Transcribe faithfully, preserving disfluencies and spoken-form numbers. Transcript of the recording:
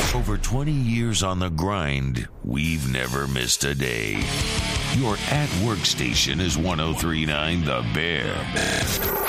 Over twenty years on the grind, we've never missed a day. Your at-work station is one oh three point nine The Bear.